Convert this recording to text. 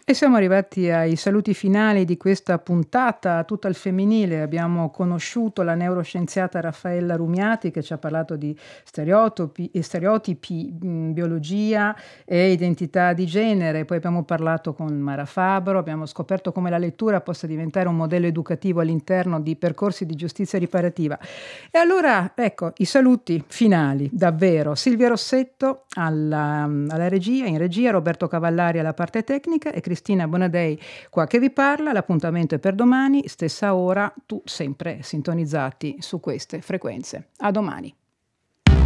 E siamo arrivati ai saluti finali di questa puntata tutta al femminile. Abbiamo conosciuto la neuroscienziata Raffaella Rumiati che ci ha parlato di stereotipi, biologia e identità di genere. Poi abbiamo parlato con Mara Fabbro, abbiamo scoperto come la lettura possa diventare un modello educativo all'interno di percorsi di giustizia riparativa. E allora, ecco, i saluti finali, davvero. Silvia Rossetto alla regia, in regia, Roberto Cavallari alla parte tecnica e Cristina Bonadei qua che vi parla. L'appuntamento è per domani, stessa ora, sempre sintonizzati su queste frequenze. A domani.